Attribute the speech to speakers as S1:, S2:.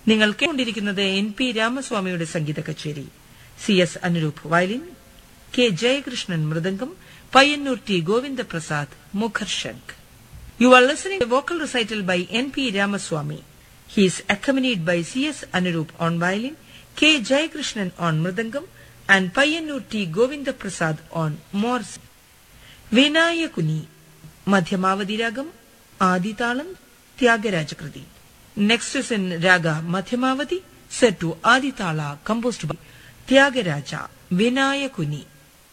S1: നിങ്ങൾ കേട്ടുകൊണ്ടിരിക്കുന്നത് NP രാമസ്വാമിയുടെ സംഗീത കച്ചേരി. CS Anuroop violin, K Jayakrishnan mridangam, Payyanur T Govindaprasad മുഖർശംഖ്. You are listening to a vocal recital by NP Ramaswamy. He is accompanied by CS Anurup on violin, K Jayakrishnan on mridangam, and Payyanur T Govindaprasad on morse. Vinayakuni, Madhyamavadi Ragam, Aditalam, Tyagarajakriti. Next is in Raga Madhyamavadi, set to Aditala, composed by Tyagaraja, Vinayakuni.